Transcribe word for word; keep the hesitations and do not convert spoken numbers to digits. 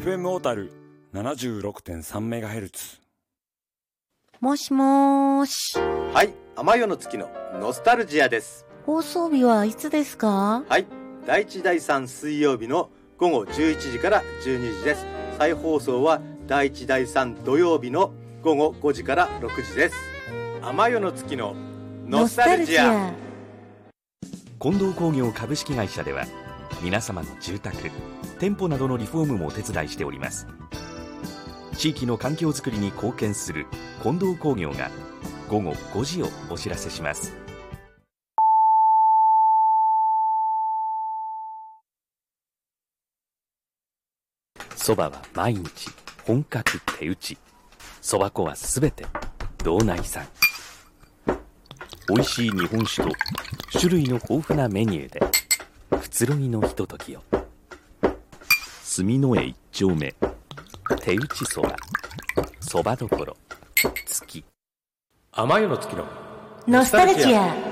フエム 小樽 ななじゅうろくてんさんメガヘルツ。 もしもーし。 はい、天夜の月のノスタルジアです。 放送日はいつですか？ はい、だいいちだいさん水曜日の午後じゅういちじからじゅうにじです。再放送はだいいちだいさん土曜日の午後ごじからろくじです。天夜の月のノスタルジア。 近藤工業株式会社では皆様の住宅、店舗などのリフォームもお手伝いしております。地域の環境づくりに貢献する近藤工業が午後ごじをお知らせします。そばは毎日本格手打ち、そば粉はすべて道内産。美味しい日本酒と種類の豊富なメニューでくつろぎのひとときを。住之江一丁目手打ちそば、そばどころ月。 天夜の月のノスタルジア。